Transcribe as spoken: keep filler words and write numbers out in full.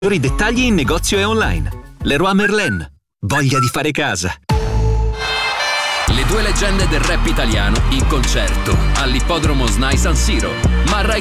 I dettagli in negozio e online. Leroy Merlin. Voglia di fare casa. Le due leggende del rap italiano in concerto all'Ippodromo S N A I San Siro. Marra